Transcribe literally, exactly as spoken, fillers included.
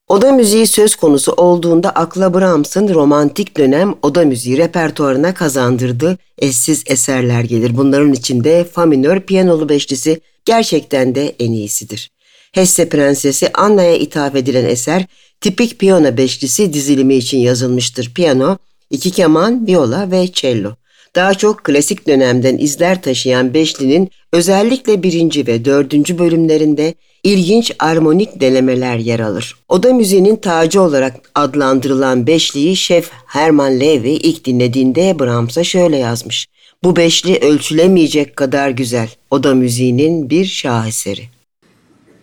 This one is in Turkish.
Oda müziği söz konusu olduğunda akla Brahms'ın romantik dönem oda müziği repertuarına kazandırdığı eşsiz eserler gelir. Bunların içinde fa minör piyanolu beşlisi gerçekten de en iyisidir. Hesse Prensesi Anna'ya ithaf edilen eser tipik piyano beşlisi dizilimi için yazılmıştır. Piyano, iki keman, viola ve cello. Daha çok klasik dönemden izler taşıyan beşlinin özellikle birinci ve dördüncü bölümlerinde ilginç armonik denemeler yer alır. Oda müziğinin tacı olarak adlandırılan beşliyi şef Hermann Levi ilk dinlediğinde Brahms'a şöyle yazmış: "Bu beşli ölçülemeyecek kadar güzel, oda müziğinin bir şaheseri."